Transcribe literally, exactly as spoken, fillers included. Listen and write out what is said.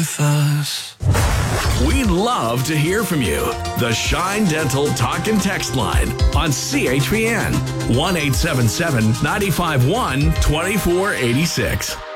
with us. We'd love to hear from you. The Shine Dental Talk and Text line on C H P N one eight seven seven, nine five one, two four eight six.